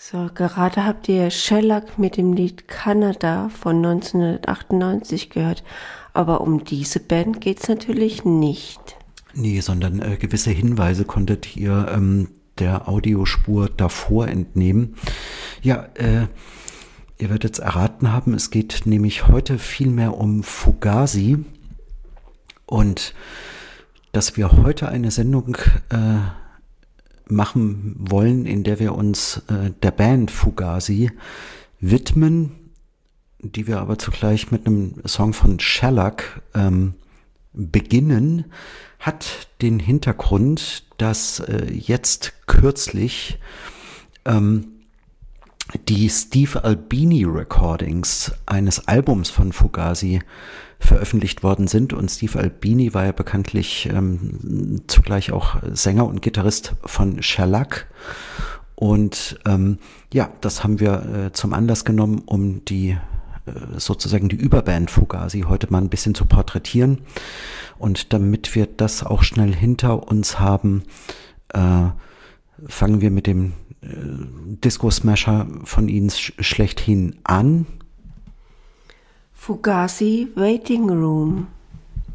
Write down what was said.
So, gerade habt ihr Shellac mit dem Lied Kanada von 1998 gehört, aber um diese Band geht's natürlich nicht. Nee, sondern gewisse Hinweise konntet ihr der Audiospur davor entnehmen. Ja, ihr werdet es erraten haben, es geht nämlich heute vielmehr um Fugazi und dass wir heute eine Sendung machen wollen, in der wir uns der Band Fugazi widmen, die wir aber zugleich mit einem Song von Shellac beginnen, hat den Hintergrund, dass jetzt kürzlich die Steve Albini Recordings eines Albums von Fugazi veröffentlicht worden sind. Und Steve Albini war ja bekanntlich zugleich auch Sänger und Gitarrist von Shellac. Und ja, das haben wir zum Anlass genommen, um die sozusagen die Überband Fugazi heute mal ein bisschen zu porträtieren. Und damit wir das auch schnell hinter uns haben, fangen wir mit dem Disco-Smasher von ihnen schlechthin an. Fugazi Waiting Room.